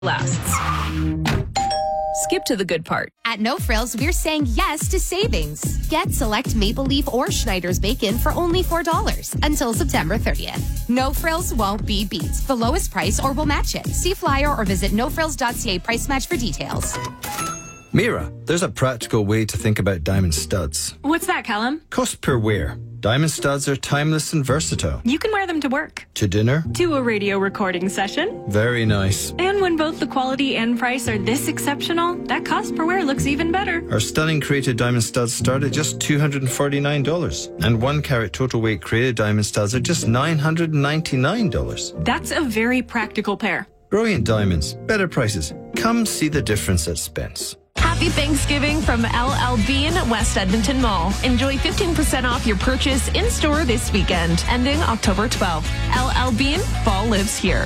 lasts. Skip to the good part. At No Frills, we're saying yes to savings. Get select Maple Leaf or Schneider's bacon for only $4 until September 30th. No Frills won't be beat. The lowest price or we'll match it. See flyer or visit nofrills.ca price match for details. Mira, there's a practical way to think about diamond studs. What's that, Callum? Cost per wear. Diamond studs are timeless and versatile. You can wear them to work. To dinner. To a radio recording session. Very nice. And when both the quality and price are this exceptional, that cost per wear looks even better. Our stunning created diamond studs start at just $249. And 1 carat total weight created diamond studs are just $999. That's a very practical pair. Brilliant diamonds. Better prices. Come see the difference at Spence. Happy Thanksgiving from LL Bean West Edmonton Mall. Enjoy 15% off your purchase in-store this weekend, ending October 12th. LL Bean, fall lives here.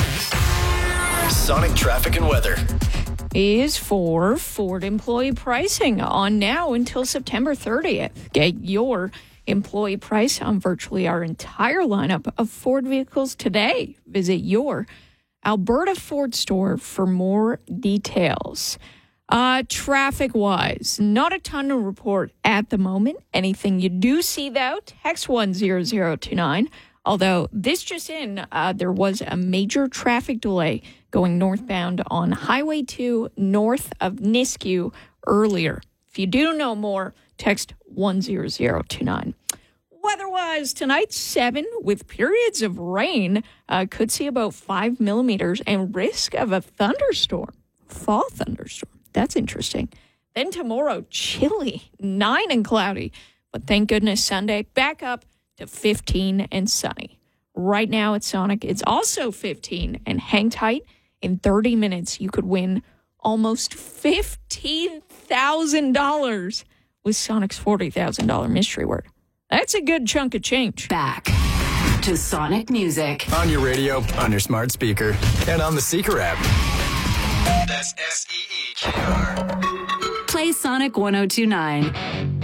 Sonic traffic and weather is for Ford employee pricing on now until September 30th. Get your employee price on virtually our entire lineup of Ford vehicles today. Visit your Alberta Ford store for more details. Traffic-wise, not a ton to report at the moment. Anything you do see, though, text 10029. Although this just in, there was a major traffic delay going northbound on Highway 2 north of Nisku earlier. If you do know more, text 10029. Weather-wise, tonight, 7 with periods of rain. Could see about 5 millimeters and risk of a thunderstorm, fall thunderstorm. That's interesting. Then tomorrow, chilly, 9 and cloudy. But thank goodness Sunday, back up to 15 and sunny. Right now at Sonic, it's also 15 and hang tight. In 30 minutes, you could win almost $15,000 with Sonic's $40,000 mystery word. That's a good chunk of change. Back to Sonic Music. on your radio, on your smart speaker, and on the Seeker app. That's SEEKR. Play Sonic 1029.